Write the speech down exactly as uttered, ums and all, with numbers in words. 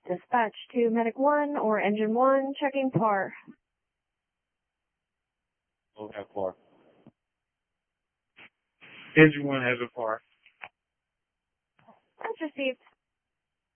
Dispatch to Medic one or Engine one, checking P A R. We'll have P A R. Engine one has a P A R. That's received.